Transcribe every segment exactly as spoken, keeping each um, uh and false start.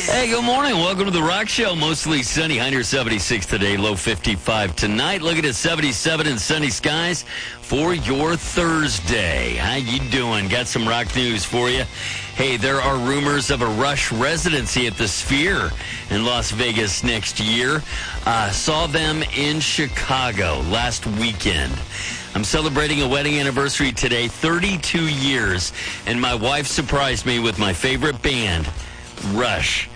Hey, good morning. Welcome to the Rock Show. Mostly sunny, high near seventy-six today, low fifty-five tonight. Looking at seventy-seven and sunny skies for your Thursday. How you doing? Got some rock news for you. Hey, there are rumors of a Rush residency at the Sphere in Las Vegas next year. Uh, saw them in Chicago last weekend. I'm celebrating a wedding anniversary today, thirty-two years, and my wife surprised me with my favorite band, Rush.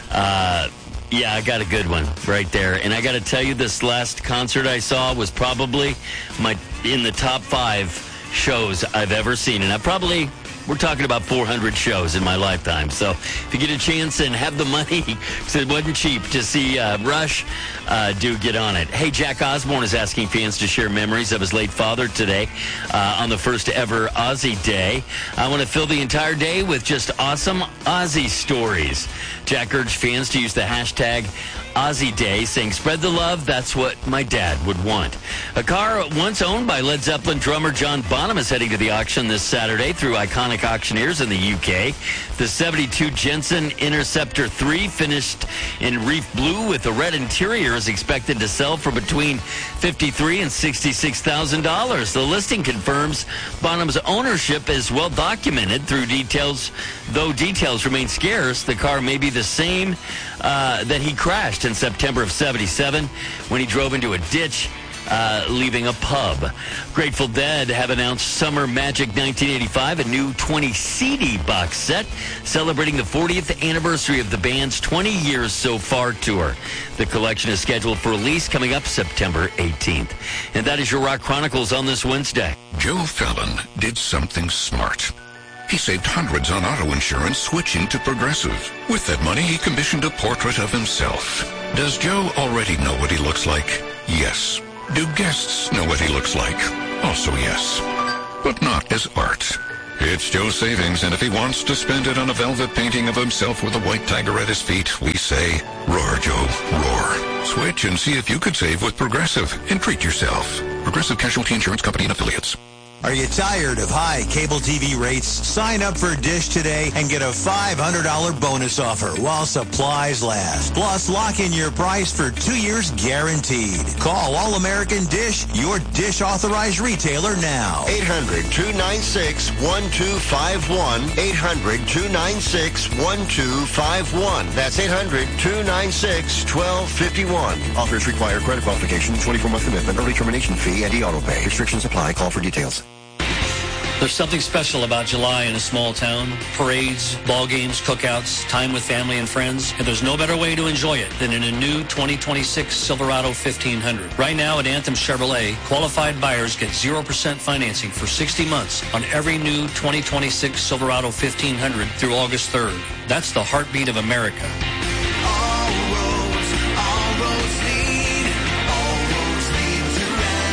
Uh, yeah, I got a good one right there. And I got to tell you, this last concert I saw was probably my in the top five shows I've ever seen. And I probably, we're talking about four hundred shows in my lifetime. So if you get a chance and have the money, because it wasn't cheap to see uh, Rush, uh, do get on it. Hey, Jack Osbourne is asking fans to share memories of his late father today uh, on the first ever Ozzy Day. I want to fill the entire day with just awesome Ozzy stories. Jack urged fans to use the hashtag Ozzy Day, saying, spread the love, that's what my dad would want. A car once owned by Led Zeppelin drummer John Bonham is heading to the auction this Saturday through iconic auctioneers in the U K. The seventy-two Jensen Interceptor three, finished in reef blue with a red interior, is expected to sell for between fifty-three thousand dollars and sixty-six thousand dollars. The listing confirms Bonham's ownership is well documented through details, though details remain scarce. The car may be the same uh, that he crashed in September of seventy-seven when he drove into a ditch, uh, leaving a pub. Grateful Dead have announced Summer Magic nineteen eighty-five, a new twenty C D box set celebrating the fortieth anniversary of the band's twenty years so far tour. The collection is scheduled for release coming up September eighteenth. And that is your Rock Chronicles on this Wednesday. Joe Fallon did something smart. He saved hundreds on auto insurance switching to Progressive. With that money, he commissioned a portrait of himself. Does Joe already know what he looks like? Yes. Do guests know what he looks like? Also yes. But not as art. It's Joe's savings, and if he wants to spend it on a velvet painting of himself with a white tiger at his feet, we say, roar, Joe, roar. Switch and see if you could save with Progressive and treat yourself. Progressive Casualty Insurance Company and Affiliates. Are you tired of high cable T V rates? Sign up for Dish today and get a five hundred dollars bonus offer while supplies last. Plus, lock in your price for two years guaranteed. Call All American Dish, your Dish authorized retailer now. eight hundred, two nine six, one two five one. eight hundred, two nine six, one two five one. That's eight hundred, two nine six, one two five one. Offers require credit qualification, twenty-four month commitment, early termination fee, and e-auto pay. Restrictions apply. Call for details. There's something special about July in a small town. Parades, ball games, cookouts, time with family and friends. And there's no better way to enjoy it than in a new twenty twenty-six Silverado fifteen hundred. Right now at Anthem Chevrolet, qualified buyers get zero percent financing for sixty months on every new twenty twenty-six Silverado fifteen hundred through August third. That's the heartbeat of America. All roads, all roads lead, all roads lead to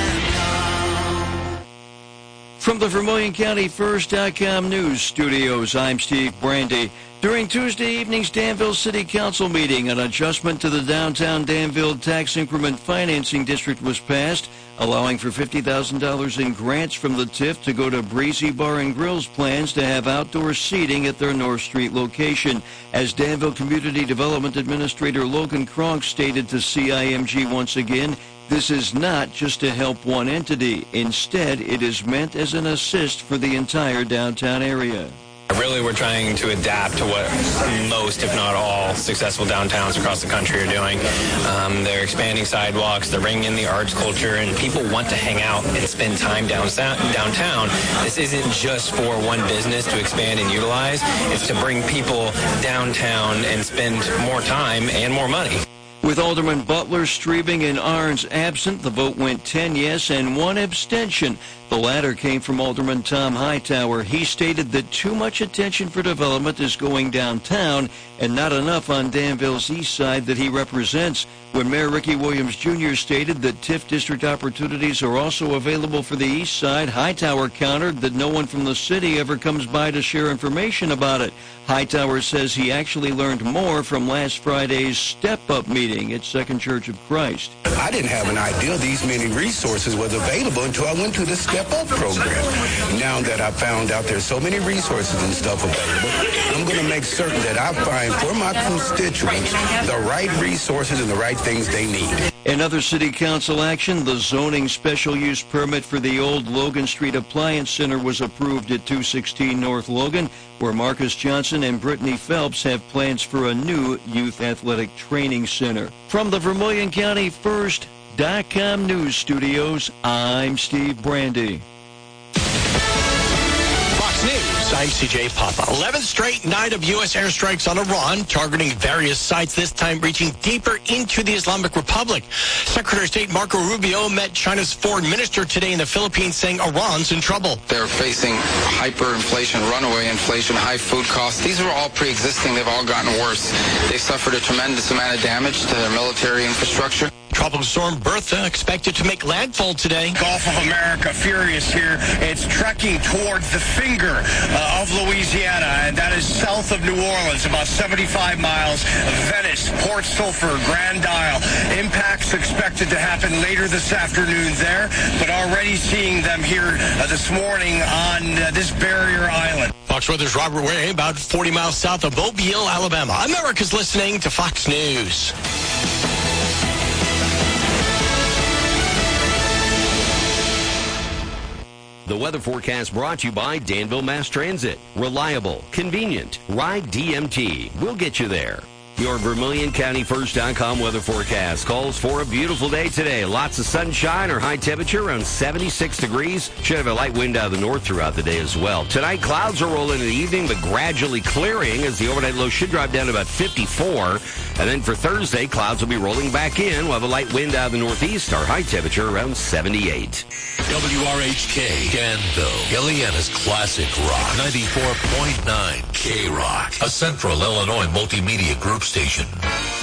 Anthem. From the Vermilion County First dot com News Studios, I'm Steve Brandy. During Tuesday evening's Danville City Council meeting, an adjustment to the downtown Danville Tax Increment Financing District was passed, allowing for fifty thousand dollars in grants from the T I F to go to Breezy Bar and Grill's plans to have outdoor seating at their North Street location. As Danville Community Development Administrator Logan Kronk stated to C I M G once again, this is not just to help one entity. Instead, it is meant as an assist for the entire downtown area. Really, we're trying to adapt to what most, if not all, successful downtowns across the country are doing. Um, they're expanding sidewalks, they're bringing in the arts culture, and people want to hang out and spend time down, downtown. This isn't just for one business to expand and utilize. It's to bring people downtown and spend more time and more money. With Alderman Butler, Streebing, and Arns absent, the vote went ten yes and one abstention. The latter came from Alderman Tom Hightower. He stated that too much attention for development is going downtown and not enough on Danville's east side that he represents. When Mayor Ricky Williams Junior stated that T I F district opportunities are also available for the east side, Hightower countered that no one from the city ever comes by to share information about it. Hightower says he actually learned more from last Friday's step-up meeting at Second Church of Christ. I didn't have an idea these many resources was available until I went to the Step Up program. Now that I found out there's so many resources and stuff available, I'm going to make certain that I find for my constituents the right resources and the right things they need. In other city council action, the zoning special use permit for the old Logan Street Appliance Center was approved at two sixteen North Logan, where Marcus Johnson and Brittany Phelps have plans for a new youth athletic training center. From the Vermilion County First dot com news studios, I'm Steve Brandy. Fox News, I'm C J Papa. eleventh straight night of U S airstrikes on Iran, targeting various sites, this time reaching deeper into the Islamic Republic. Secretary of State Marco Rubio met China's foreign minister today in the Philippines, saying Iran's in trouble. They're facing hyperinflation, runaway inflation, high food costs. These are all pre-existing. They've all gotten worse. They've suffered a tremendous amount of damage to their military infrastructure. Tropical storm Bertha expected to make landfall today. Gulf of America furious here. It's trekking towards the finger uh, of Louisiana, and that is south of New Orleans, about seventy-five miles. Venice, Port Sulphur, Grand Isle. Impacts expected to happen later this afternoon there, but already seeing them here uh, this morning on uh, this barrier island. Fox Weather's Robert Way, about forty miles south of Mobile, Alabama. America's listening to Fox News. The weather forecast brought to you by Danville Mass Transit. Reliable, convenient. Ride D M T. We'll get you there. Your Vermilion County First dot com weather forecast calls for a beautiful day today. Lots of sunshine, or high temperature around seventy-six degrees. Should have a light wind out of the north throughout the day as well. Tonight, clouds will roll in the evening, but gradually clearing as the overnight low should drop down to about fifty-four. And then for Thursday, clouds will be rolling back in. We'll have a light wind out of the northeast. Our high temperature around seventy-eight. W R H K, Danville, Illinois' classic rock, ninety-four point nine K-Rock, a Central Illinois multimedia group station.